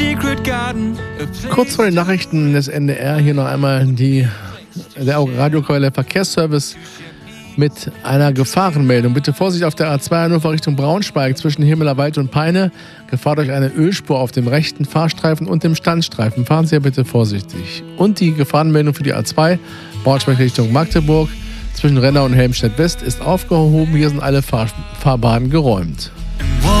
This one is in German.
Kurz vor den Nachrichten des NDR hier noch einmal der Radioquelle Verkehrsservice mit einer Gefahrenmeldung. Bitte Vorsicht auf der A2 Hannover Richtung Braunschweig zwischen Himmelerwald und Peine. Gefahr durch eine Ölspur auf dem rechten Fahrstreifen und dem Standstreifen. Fahren Sie ja bitte vorsichtig. Und die Gefahrenmeldung für die A2 Braunschweig Richtung Magdeburg zwischen Rennau und Helmstedt West ist aufgehoben. Hier sind alle Fahrbahnen geräumt.